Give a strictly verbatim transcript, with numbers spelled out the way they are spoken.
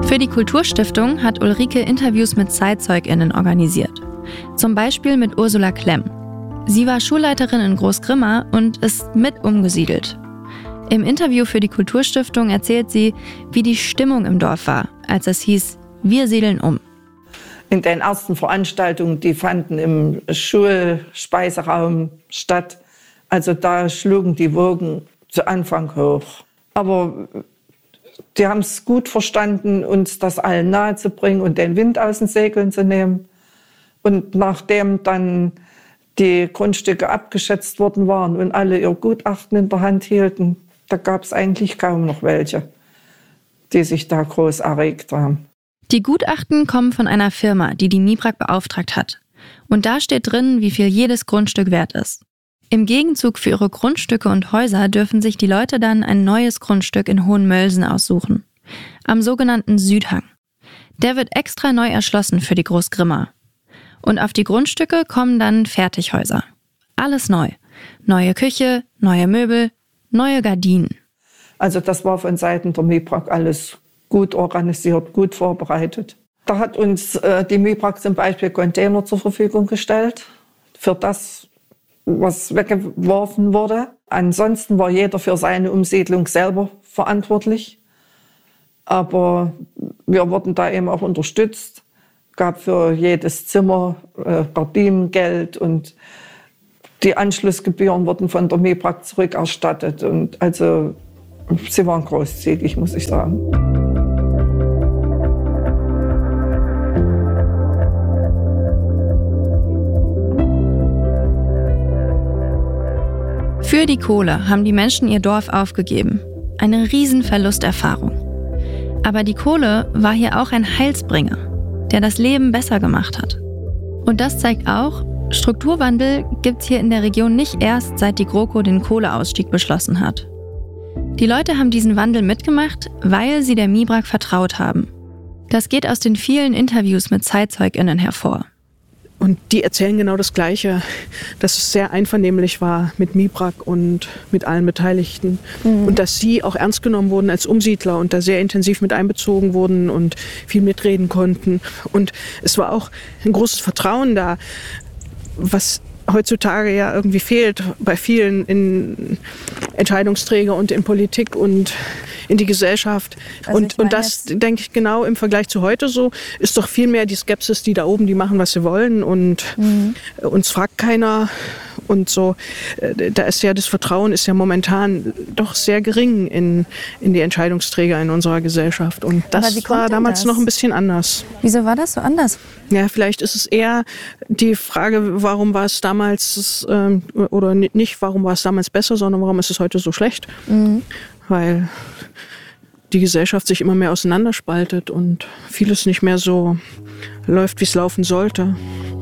Für die Kulturstiftung hat Ulrike Interviews mit ZeitzeugInnen organisiert. Zum Beispiel mit Ursula Klemm. Sie war Schulleiterin in Großgrimma und ist mit umgesiedelt. Im Interview für die Kulturstiftung erzählt sie, wie die Stimmung im Dorf war, als es hieß, wir siedeln um. In den ersten Veranstaltungen, die fanden im Schulspeiseraum statt. Also da schlugen die Wogen zu Anfang hoch. Aber die haben es gut verstanden, uns das allen nahezubringen und den Wind aus den Segeln zu nehmen. Und nachdem dann die Grundstücke abgeschätzt worden waren und alle ihr Gutachten in der Hand hielten, da gab es eigentlich kaum noch welche, die sich da groß erregt haben. Die Gutachten kommen von einer Firma, die die MIBRAG beauftragt hat. Und da steht drin, wie viel jedes Grundstück wert ist. Im Gegenzug für ihre Grundstücke und Häuser dürfen sich die Leute dann ein neues Grundstück in Hohenmölsen aussuchen. Am sogenannten Südhang. Der wird extra neu erschlossen für die Großgrimma. Und auf die Grundstücke kommen dann Fertighäuser. Alles neu. Neue Küche, neue Möbel, neue Gardinen. Also das war von Seiten der MIBRAG alles gut organisiert, gut vorbereitet. Da hat uns äh, die MIBRAG zum Beispiel Container zur Verfügung gestellt für das, was weggeworfen wurde. Ansonsten war jeder für seine Umsiedlung selber verantwortlich. Aber wir wurden da eben auch unterstützt. Gab für jedes Zimmer äh, Gardinengeld und die Anschlussgebühren wurden von der MIBRAG zurückerstattet. Und also sie waren großzügig, muss ich sagen. Für die Kohle haben die Menschen ihr Dorf aufgegeben. Eine Riesenverlusterfahrung. Aber die Kohle war hier auch ein Heilsbringer, der das Leben besser gemacht hat. Und das zeigt auch, Strukturwandel gibt's hier in der Region nicht erst, seit die GroKo den Kohleausstieg beschlossen hat. Die Leute haben diesen Wandel mitgemacht, weil sie der MIBRAG vertraut haben. Das geht aus den vielen Interviews mit ZeitzeugInnen hervor. Und die erzählen genau das Gleiche, dass es sehr einvernehmlich war mit MIBRAG und mit allen Beteiligten. Mhm. Und dass sie auch ernst genommen wurden als Umsiedler und da sehr intensiv mit einbezogen wurden und viel mitreden konnten. Und es war auch ein großes Vertrauen da, was heutzutage ja irgendwie fehlt bei vielen in Entscheidungsträger und in Politik und in die Gesellschaft. Also und, und das, denke ich, genau im Vergleich zu heute so, ist doch viel mehr die Skepsis, die da oben, die machen, was sie wollen und mhm. uns fragt keiner und so. Da ist ja das Vertrauen ist ja momentan doch sehr gering in, in die Entscheidungsträger in unserer Gesellschaft. Und das war damals das? noch ein bisschen anders. Wieso war das so anders? Ja, vielleicht ist es eher die Frage, warum war es damals, ähm, oder nicht, warum war es damals besser, sondern warum ist es heute so schlecht? Mhm. Weil die Gesellschaft sich immer mehr auseinanderspaltet und vieles nicht mehr so läuft, wie es laufen sollte.